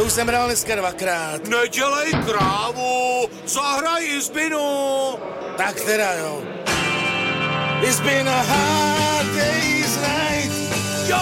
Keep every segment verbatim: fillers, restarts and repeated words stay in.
To už jsem hrál dneska dvakrát. Nedělej krávu, zahraj Izbinu. Tak teda jo. It's been a hard day's night. Jo!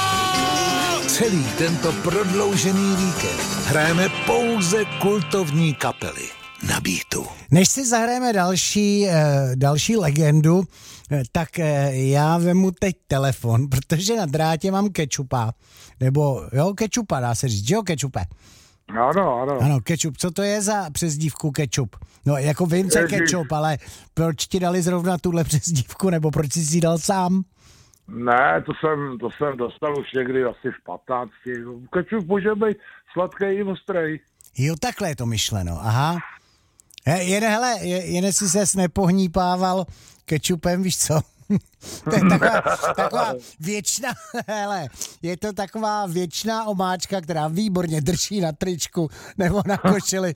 Celý tento prodloužený víkend hrajeme pouze kultovní kapely na Beatu. Než si zahrajeme další, další legendu, tak já vemu teď telefon, protože na drátě mám Kečupa. Nebo, jo, Kečupa dá se říct, jo, Kečupe. Ano, ano. Ano, Kečup. Co to je za přezdívku Kečup? No, jako vím, co je Kečup, ale proč ti dali zrovna tuhle přezdívku, nebo proč jsi si dal sám? Ne, to jsem, to jsem dostal už někdy asi v patnácti. Kečup může být sladký i ostrej. Jo, takhle je to myšleno, aha. Jen, hele, jen jestli ses nepohnípával Kečupem, víš co? To je taková, taková věčná, hele, je to taková věčná omáčka, která výborně drží na tričku nebo na košili.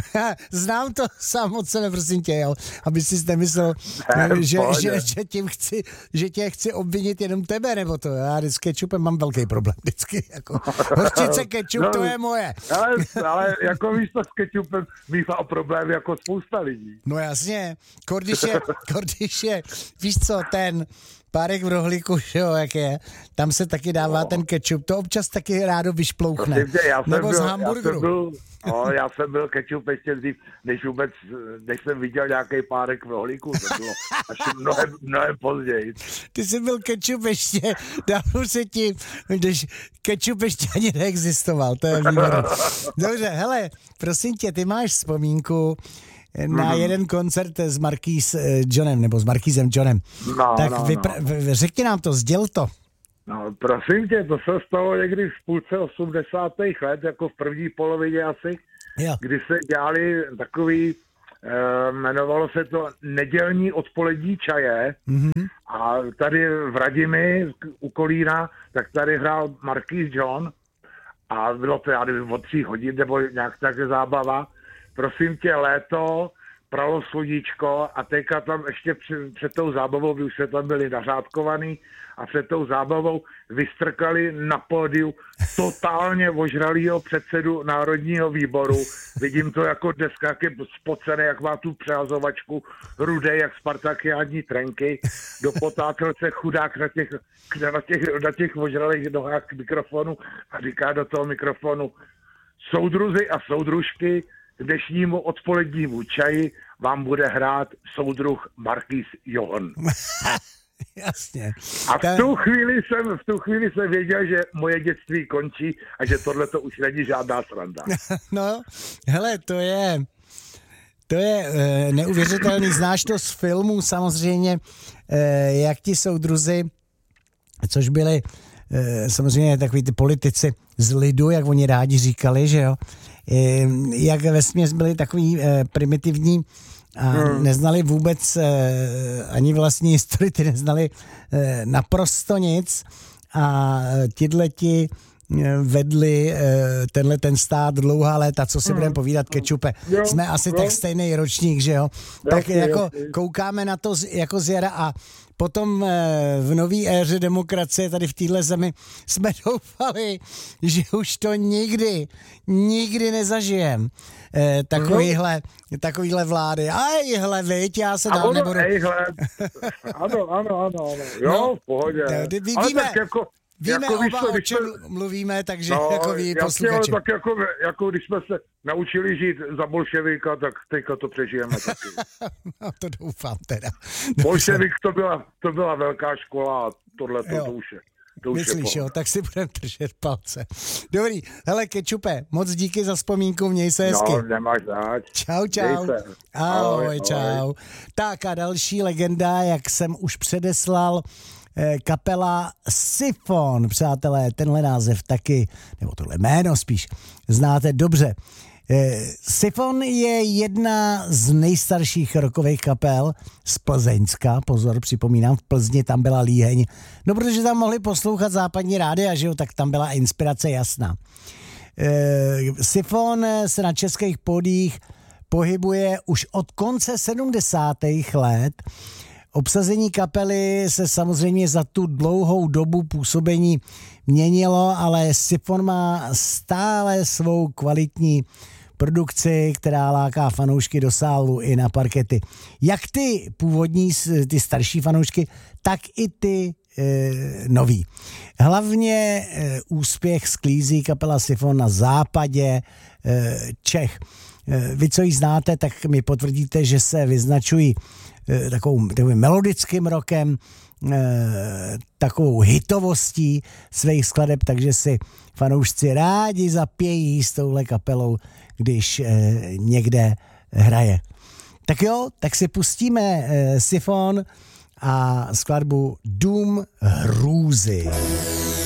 Znám to sám od sebe, prosím tě, jo, aby jsi nemyslel, že, že, že, tím chci, že tě chci obvinit jenom tebe, nebo to. Já s kečupem mám velký problém vždycky. Jako, horčice kečup, no, to je moje. Ale, ale jako víš to s kečupem mývá problém jako spousta lidí. No jasně, když je, když je, víš co, ten párek v rohlíku, jo, jak je, tam se taky dává no. ten kečup, to občas taky rádo vyšplouchne. Tě, já nebo byl, z hamburgeru. Já jsem byl, no, já jsem byl kečup ještě dřív, než vůbec, než jsem viděl nějaký párek v rohlíku, to bylo až mnohem, mnohem později. Ty jsi byl kečup ještě, dávno se ti, když kečup ještě ani neexistoval, to je výborné. Dobře, hele, prosím tě, ty máš vzpomínku na mm. jeden koncert s Marquis Johnem, nebo s Marquisem Johnem. No, tak no, vypra- no. řekni nám to, sděl to. No, prosím tě, to se stalo někdy v půlce osmdesátých let, jako v první polovině asi, jo. kdy se dělali takový, eh, jmenovalo se to nedělní odpolední čaje mm-hmm. a tady v Radimi u Kolína, tak tady hrál Marquis John a bylo to, já nevím, od tří hodin nebo nějak také zábava. Prosím tě, léto, pralo sluníčko a teďka tam ještě před, před tou zábavou, vy už se tam byli nařádkovaný a před tou zábavou vystrkali na pódiu totálně ožralýho předsedu Národního výboru. Vidím to jako dneska, jak je spocený, jak má tu přehazovačku, rudej, jak spartakiádní trenky, dopotácel se chudák na těch, na těch, na těch ožralých nohách k mikrofonu a říká do toho mikrofonu: soudruzi a soudružky, k dnešnímu odpolednímu čaji vám bude hrát soudruh Marquis John. Jasně. A v tu chvíli jsem, v tu chvíli jsem věděl, že moje dětství končí a že tohle to už není žádná sranda. No, hele, to je, to je e, neuvěřitelný. Znáš to z filmů samozřejmě, e, jak ti soudruzi, což byli e, samozřejmě takový ty politici z lidu, jak oni rádi říkali, že jo, e, jak vesměs byli takový e, primitivní a hmm. neznali vůbec e, ani vlastní historii, ty neznali e, naprosto nic a tihleti vedli tenhle ten stát dlouhá léta, co si hmm. budeme povídat, kečupe. Jo, jsme asi jo. tak stejný ročník, že jo? Tak jasný, jako jasný. Koukáme na to z, jako z jara a potom v nový éře demokracie tady v téhle zemi jsme doufali, že už to nikdy, nikdy nezažijem. Eh, takovýhle, takovýhle vlády. A ejhle, viď, já se dál nebudu... Ejhle. Ano, ano, ano, ano. Jo, no, v pohodě. Víme, ale tak jako... Víme jako, oba, to, o čem jsme... mluvíme, takže no, jako ví posluchači. Tak jako, jako když jsme se naučili žít za bolševika, tak teďka to přežijeme taky. No to doufám teda. Bolševik to byla, to byla velká škola a tohle to, to už je. To už myslíš, je jo, tak si budeme držet palce. Dobrý, hele kečupe, moc díky za vzpomínku, měj se hezky. No, nemáš zač. Čau, čau. Ahoj, ahoj, čau. Ahoj. Tak a další legenda, jak jsem už předeslal, kapela Sifon, přátelé, tenhle název taky, nebo tohle jméno spíš, znáte dobře. Sifon je jedna z nejstarších rockových kapel z Plzeňska, pozor, připomínám, v Plzni tam byla Líheň, no protože tam mohli poslouchat západní rádia, že jo, tak tam byla inspirace jasná. Sifon se na českých pódiích pohybuje už od konce sedmdesátých let. Obsazení kapely se samozřejmě za tu dlouhou dobu působení měnilo, ale Sifon má stále svou kvalitní produkci, která láká fanoušky do sálu i na parkety. Jak ty původní, ty starší fanoušky, tak i ty e, noví. Hlavně e, úspěch sklízí kapela Sifon na západě e, Čech. E, vy, co ji znáte, tak mi potvrdíte, že se vyznačují e, takovou, takovým melodickým rokem, e, takovou hitovostí svých skladeb, takže si fanoušci rádi zapějí s touhle kapelou, když e, někde hraje. Tak jo, tak si pustíme e, Sifon a skladbu Dům hrůzy.